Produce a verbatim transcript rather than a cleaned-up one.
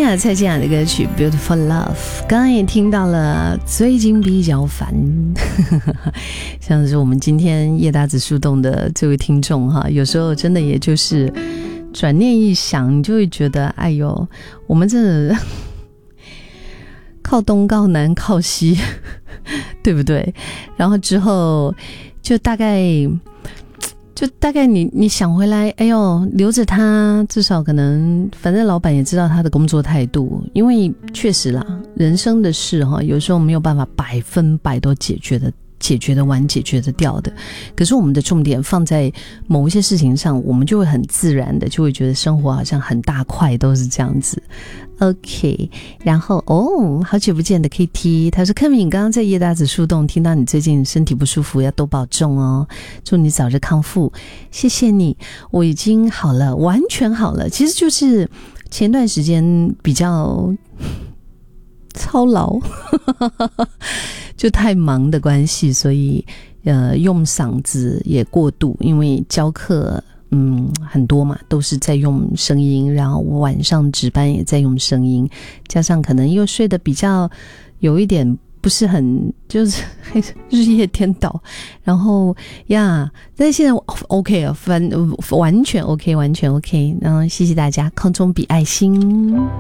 下蔡健雅的歌曲 Beautiful Love， 刚刚也听到了最近比较烦像是我们今天叶大子树洞的这位听众哈，有时候真的也就是转念一想，你就会觉得哎呦，我们真的靠东靠南靠西对不对？然后之后就大概就大概你你想回来，哎呦，留着他，至少可能，反正老板也知道他的工作态度，因为确实啦，人生的事哈，有时候没有办法百分百都解决的。解决得完解决得掉的，可是我们的重点放在某一些事情上，我们就会很自然的就会觉得生活好像很大块都是这样子。 OK， 然后哦，好久不见的 K T， 他说 Kevin 刚刚在叶大子树洞听到你最近身体不舒服，要多保重哦，祝你早日康复。谢谢你，我已经好了，完全好了。其实就是前段时间比较操劳就太忙的关系，所以呃用嗓子也过度，因为教课嗯很多嘛，都是在用声音，然后晚上值班也在用声音，加上可能又睡得比较有一点不是很就是日夜颠倒，然后呀，但是现在 OK 了，完完全 OK， 完全 OK。然后谢谢大家，空中比爱心。